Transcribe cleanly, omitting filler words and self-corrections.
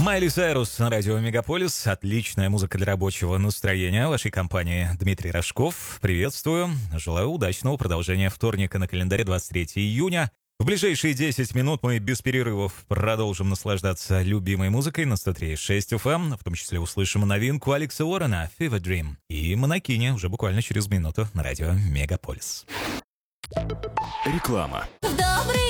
Майли Сайрус на радио Мегаполис. Отличная музыка для рабочего настроения. В вашей компании Дмитрий Рожков. Приветствую. Желаю удачного продолжения вторника на календаре 23 июня. В ближайшие 10 минут мы без перерывов продолжим наслаждаться любимой музыкой на 103.6 FM. В том числе услышим новинку Алекса Уоррена «Fever Dream». И «Монокини» уже буквально через минуту на радио Мегаполис. Реклама. Добрый